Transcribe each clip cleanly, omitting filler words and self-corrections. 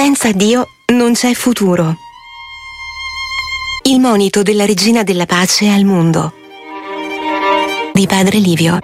Senza Dio non c'è futuro. Il monito della Regina della Pace al mondo, di Padre Livio.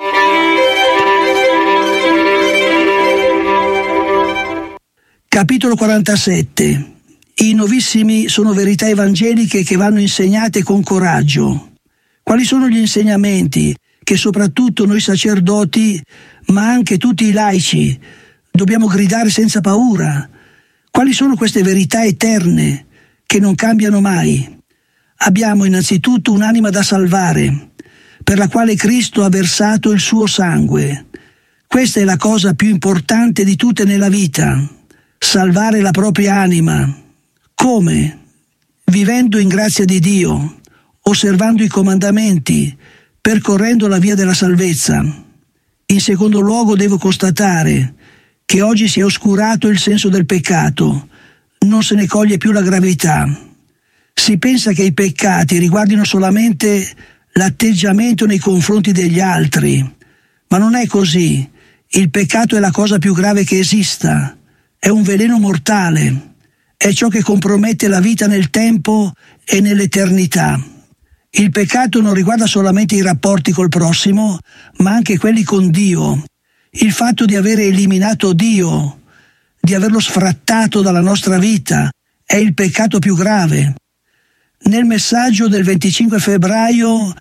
Capitolo 47. I novissimi sono verità evangeliche che vanno insegnate con coraggio. Quali sono gli insegnamenti che soprattutto noi sacerdoti, ma anche tutti i laici, dobbiamo gridare senza paura? Quali sono queste verità eterne che non cambiano mai? Abbiamo innanzitutto un'anima da salvare, per la quale Cristo ha versato il suo sangue. Questa è la cosa più importante di tutte nella vita, salvare la propria anima. Come? Vivendo in grazia di Dio, osservando i comandamenti, percorrendo la via della salvezza. In secondo luogo devo constatare che oggi si è oscurato il senso del peccato, non se ne coglie più la gravità. Si pensa che i peccati riguardino solamente l'atteggiamento nei confronti degli altri, ma non è così. Il peccato è la cosa più grave che esista, è un veleno mortale, è ciò che compromette la vita nel tempo e nell'eternità. Il peccato non riguarda solamente i rapporti col prossimo, ma anche quelli con Dio. Il fatto di avere eliminato Dio, di averlo sfrattato dalla nostra vita, è il peccato più grave. Nel messaggio del 25 febbraio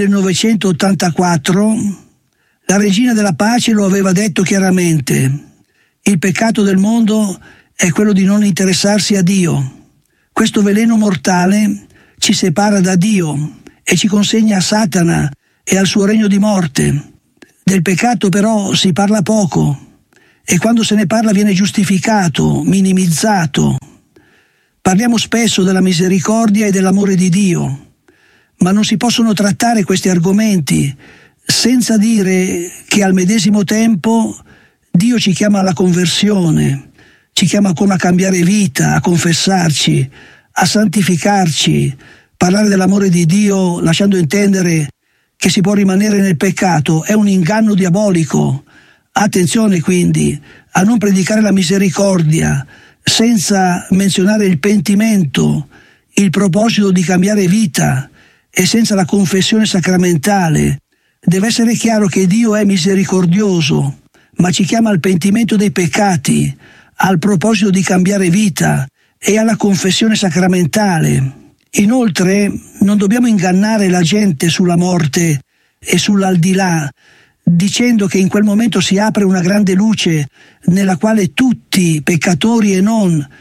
1984, la Regina della Pace lo aveva detto chiaramente: il peccato del mondo è quello di non interessarsi a Dio. Questo veleno mortale ci separa da Dio e ci consegna a Satana e al suo regno di morte. Del peccato però si parla poco e quando se ne parla viene giustificato, minimizzato. Parliamo spesso della misericordia e dell'amore di Dio, ma non si possono trattare questi argomenti senza dire che al medesimo tempo Dio ci chiama alla conversione, ci chiama come a cambiare vita, a confessarci, a santificarci. Parlare dell'amore di Dio lasciando intendere che si può rimanere nel peccato è un inganno diabolico. Attenzione quindi a non predicare la misericordia senza menzionare il pentimento, il proposito di cambiare vita e senza la confessione sacramentale. Deve essere chiaro che Dio è misericordioso, ma ci chiama al pentimento dei peccati, al proposito di cambiare vita e alla confessione sacramentale. Inoltre non dobbiamo ingannare la gente sulla morte e sull'aldilà, dicendo che in quel momento si apre una grande luce nella quale tutti, peccatori e non,